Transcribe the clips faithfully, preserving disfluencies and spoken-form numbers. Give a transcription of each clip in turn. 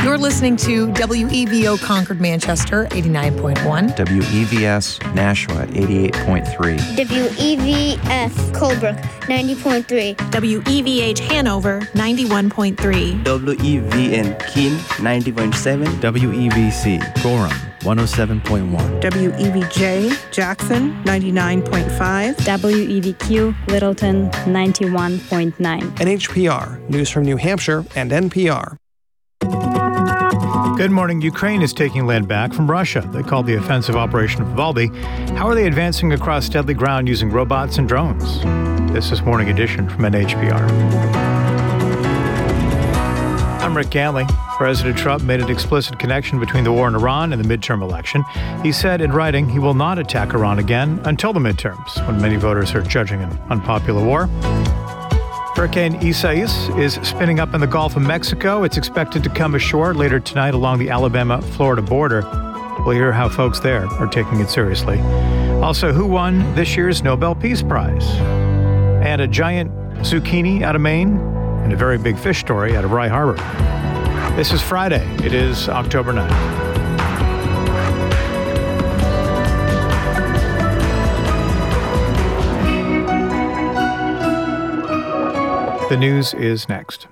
You're listening to W E V O Concord Manchester, eighty-nine point one. W E V S Nashua at eighty-eight point three. W E V F Colebrook, ninety point three. W E V H Hanover, ninety-one point three. W E V N Keene, ninety point seven. W E V C Gorham, one oh seven point one. W E V J Jackson, ninety-nine point five. W E V Q Littleton, ninety-one point nine. N H P R, news from New Hampshire and N P R. Good morning. Ukraine is taking land back from Russia. They called the offensive Operation Vivaldi. How are they advancing across deadly ground using robots and drones? This is Morning Edition from N H P R. I'm Rick Ganley. President Trump made an explicit connection between the war in Iran and the midterm election. He said in writing he will not attack Iran again until the midterms, when many voters are judging an unpopular war. Hurricane Isaias is spinning up in the Gulf of Mexico. It's expected to come ashore later tonight along the Alabama-Florida border. We'll hear how folks there are taking it seriously. Also, who won this year's Nobel Peace Prize? And a giant zucchini out of Maine, and a very big fish story out of Rye Harbor. This is Friday. It is October ninth. The news is next.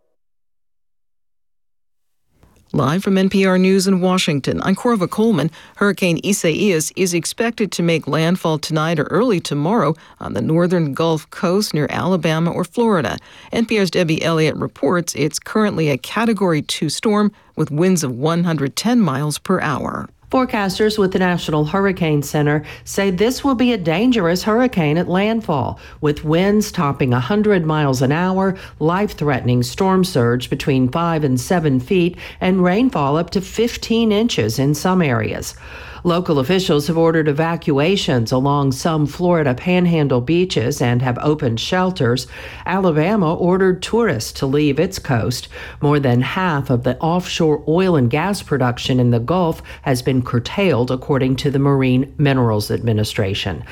Live from N P R News in Washington, I'm Corva Coleman. Hurricane Isaias is expected to make landfall tonight or early tomorrow on the northern Gulf Coast near Alabama or Florida. N P R's Debbie Elliott reports it's currently a Category two storm with winds of one hundred ten miles per hour. Forecasters with the National Hurricane Center say this will be a dangerous hurricane at landfall, with winds topping one hundred miles an hour, life-threatening storm surge between five and seven feet, and rainfall up to fifteen inches in some areas. Local officials have ordered evacuations along some Florida Panhandle beaches and have opened shelters. Alabama ordered tourists to leave its coast. More than half of the offshore oil and gas production in the Gulf has been curtailed, according to the Marine Minerals Administration.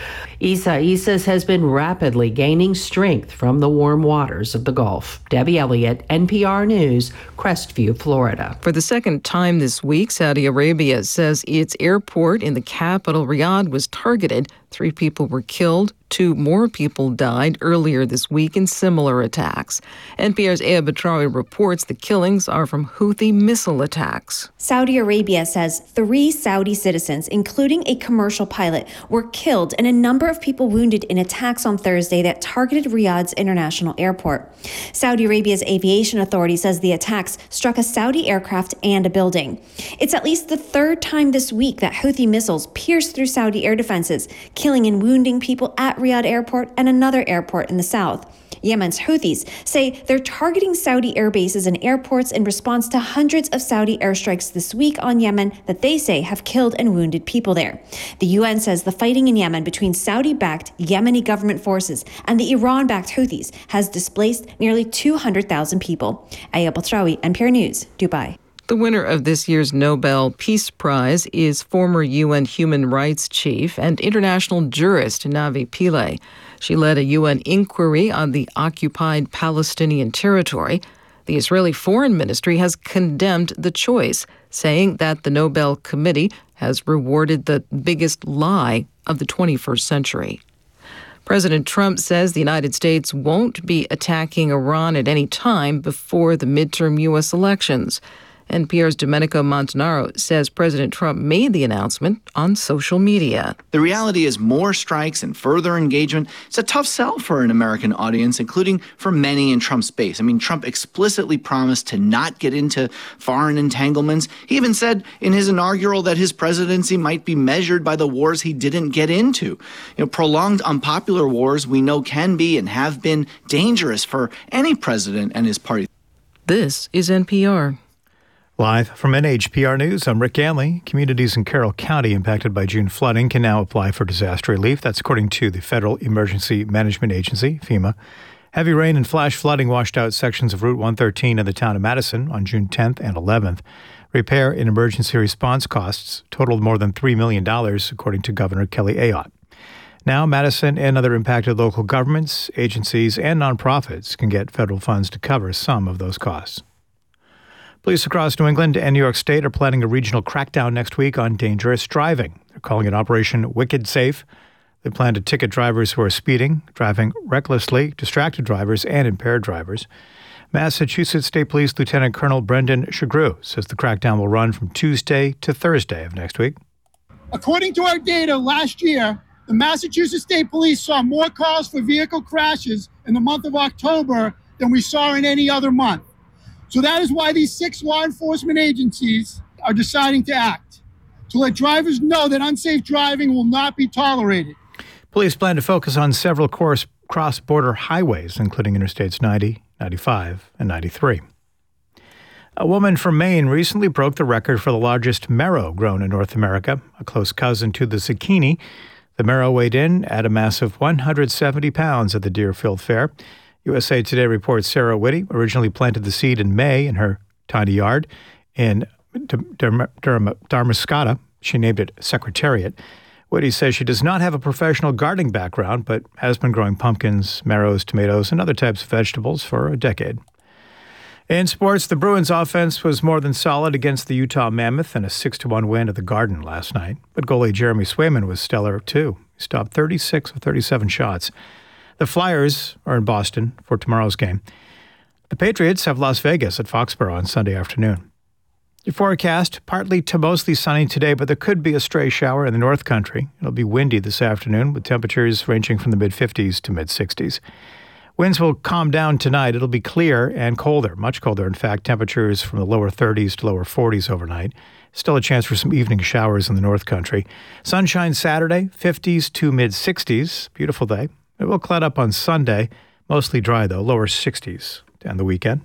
Isaias has been rapidly gaining strength from the warm waters of the Gulf. Debbie Elliott, N P R News, Crestview, Florida. For the second time this week, Saudi Arabia says its airport in the capital, Riyadh, was targeted. Three people were killed. Two more people died earlier this week in similar attacks. N P R's Aya Batrawi reports the killings are from Houthi missile attacks. Saudi Arabia says three Saudi citizens, including a commercial pilot, were killed and a number of people wounded in attacks on Thursday that targeted Riyadh's international airport. Saudi Arabia's aviation authority says the attacks struck a Saudi aircraft and a building. It's at least the third time this week that Houthi missiles pierced through Saudi air defenses, killing and wounding people at Riyadh Airport and another airport in the south. Yemen's Houthis say they're targeting Saudi air bases and airports in response to hundreds of Saudi airstrikes this week on Yemen that they say have killed and wounded people there. The U N says the fighting in Yemen between Saudi-backed Yemeni government forces and the Iran-backed Houthis has displaced nearly two hundred thousand people. Aya Batrawi, N P R News, Dubai. The winner of this year's Nobel Peace Prize is former U N human rights chief and international jurist Navi Pillay. She led a U N inquiry on the occupied Palestinian territory. The Israeli Foreign Ministry has condemned the choice, saying that the Nobel Committee has rewarded the biggest lie of the twenty-first century. President Trump says the United States won't be attacking Iran at any time before the midterm U S elections. N P R's Domenico Montanaro says President Trump made the announcement on social media. The reality is more strikes and further engagement. It's a tough sell for an American audience, including for many in Trump's base. I mean, Trump explicitly promised to not get into foreign entanglements. He even said in his inaugural that his presidency might be measured by the wars he didn't get into. You know, prolonged unpopular wars we know can be and have been dangerous for any president and his party. This is N P R. Live from N H P R News, I'm Rick Ganley. Communities in Carroll County impacted by June flooding can now apply for disaster relief. That's according to the Federal Emergency Management Agency, FEMA. Heavy rain and flash flooding washed out sections of Route one thirteen in the town of Madison on June tenth and eleventh. Repair and emergency response costs totaled more than three million dollars, according to Governor Kelly Ayotte. Now, Madison and other impacted local governments, agencies, and nonprofits can get federal funds to cover some of those costs. Police across New England and New York State are planning a regional crackdown next week on dangerous driving. They're calling it Operation Wicked Safe. They plan to ticket drivers who are speeding, driving recklessly, distracted drivers, and impaired drivers. Massachusetts State Police Lieutenant Colonel Brendan Shagrew says the crackdown will run from Tuesday to Thursday of next week. According to our data last year, the Massachusetts State Police saw more calls for vehicle crashes in the month of October than we saw in any other month. So that is why these six law enforcement agencies are deciding to act, to let drivers know that unsafe driving will not be tolerated. Police plan to focus on several course cross-border highways, including Interstates ninety, ninety-five, and ninety-three. A woman from Maine recently broke the record for the largest marrow grown in North America, a close cousin to the zucchini. The marrow weighed in at a massive one hundred seventy pounds at the Deerfield Fair. U S A Today reports Sarah Whitty originally planted the seed in May in her tiny yard in Dharmascotta. She named it Secretariat. Whitty says she does not have a professional gardening background, but has been growing pumpkins, marrows, tomatoes, and other types of vegetables for a decade. In sports, the Bruins offense was more than solid against the Utah Mammoth in a six to one win at the Garden last night. But goalie Jeremy Swayman was stellar, too. He stopped thirty-six of thirty-seven shots. The Flyers are in Boston for tomorrow's game. The Patriots have Las Vegas at Foxborough on Sunday afternoon. Your forecast, partly to mostly sunny today, but there could be a stray shower in the North Country. It'll be windy this afternoon with temperatures ranging from the mid-fifties to mid-sixties. Winds will calm down tonight. It'll be clear and colder, much colder. In fact, temperatures from the lower thirties to lower forties overnight. Still a chance for some evening showers in the North Country. Sunshine Saturday, fifties to mid-sixties. Beautiful day. It will cloud up on Sunday. Mostly dry, though, lower sixties on the weekend.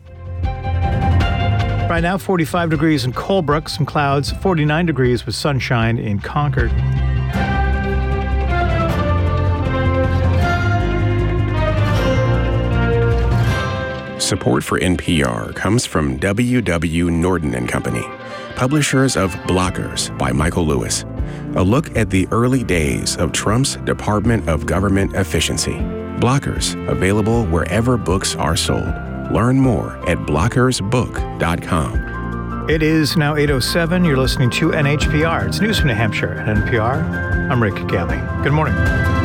Right now, forty-five degrees in Colebrook, some clouds, forty-nine degrees with sunshine in Concord. Support for N P R comes from W W. Norton and Company, publishers of Blockers by Michael Lewis, a look at the early days of Trump's Department of Government Efficiency. Blockers, available wherever books are sold. Learn more at blockers book dot com. It is now eight oh seven. You're listening to N H P R. It's news from New Hampshire at N P R. I'm Rick Galley. Good morning.